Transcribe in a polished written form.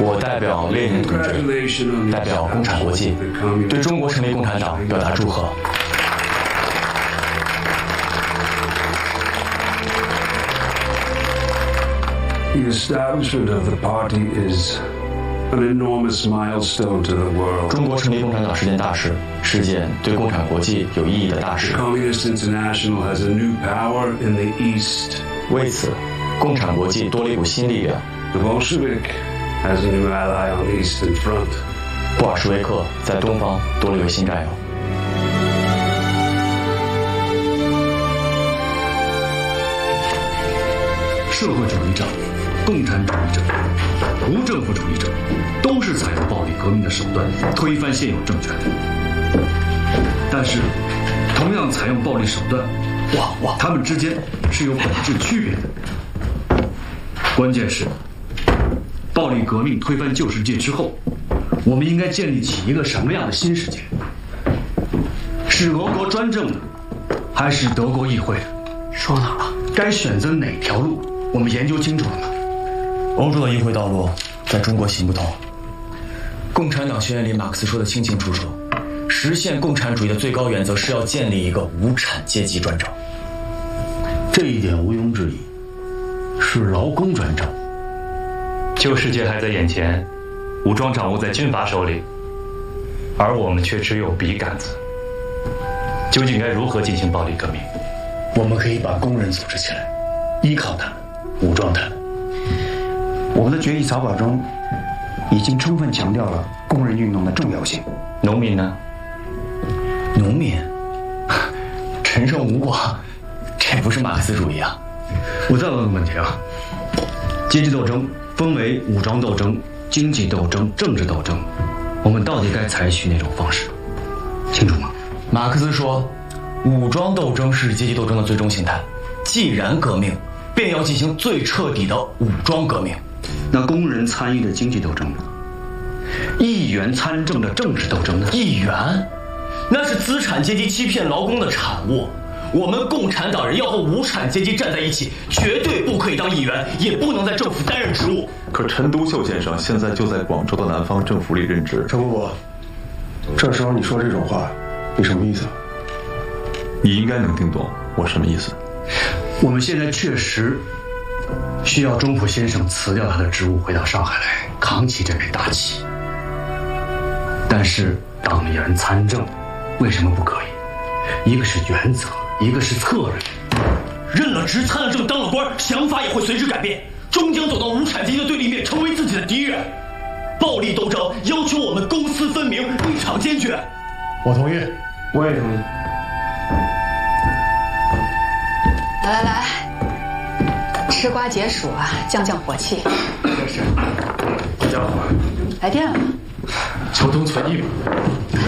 我代表列宁同志，代表共产国际，对中国成立共产党表达祝贺。 The establishment of the party is an enormous milestone to the world. 中国成立共产党是件大事，是件对共产国际有意义的大事。 Communist International has a new power in the East. 为此，共产国际多了一股新力量。 The Bolshevik has a new ally on the Eastern Front. 布尔什维克在东方多了一位新战友。 社会主义者、共产主义者、无政府主义者，都是采用暴力革命的手段推翻现有政权的。但是，同样采用暴力手段，他们之间是有本质区别的。关键是，暴力革命推翻旧世界之后，我们应该建立起一个什么样的新世界？是俄国专政的，还是德国议会的？ 说哪了？ 该选择哪条路？我们研究清楚了吗？ 欧洲的议会道路在中国行不通。共产党宣言里，马克思说的清清楚楚，实现共产主义的最高原则是要建立一个无产阶级专政。 这一点毋庸置疑，是劳工专政。 旧世界还在眼前，武装掌握在军阀手里，而我们却只有笔杆子。究竟该如何进行暴力革命？ 我们可以把工人组织起来，依靠他们，武装他们。 我们的决议草稿中已经充分强调了工人运动的重要性。 农民呢？ 农民陈胜吴广，这不是马克思主义啊！ 我再问个问题啊，阶级斗争分为武装斗争、经济斗争、政治斗争，我们到底该采取哪种方式？清楚吗？ 马克思说，武装斗争是阶级斗争的最终形态。既然革命，便要进行最彻底的武装革命。 那工人参与的经济斗争呢？议员参政的政治斗争呢？ 议员，那是资产阶级欺骗劳工的产物。我们共产党人要和无产阶级站在一起，绝对不可以当议员，也不能在政府担任职务。 可陈独秀先生现在就在广州的南方政府里任职。 陈伯伯，这时候你说这种话，你什么意思？ 你应该能听懂我什么意思。 我们现在确实需要钟普先生辞掉他的职务，回到上海来扛起这面大旗。但是党员参政为什么不可以？一个是原则，一个是策略。 认了职，参了政，当了官，想法也会随之改变，终将走到无产阶级的对立面，成为自己的敌人。暴力斗争要求我们公私分明，立场坚决。 我同意。 我也同意。 来，吃瓜解暑啊，降降火气。 这是，大家好。 来电了。 求同存异嘛。